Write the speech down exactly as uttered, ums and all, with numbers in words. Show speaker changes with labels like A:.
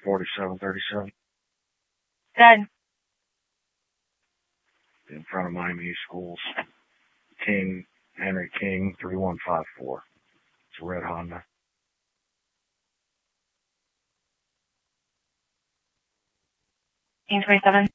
A: forty-seven thirty-seven.
B: Good.
A: In front of Miami East Schools. King, Henry King, three one five four. It's a red Honda.
B: King twenty-seven.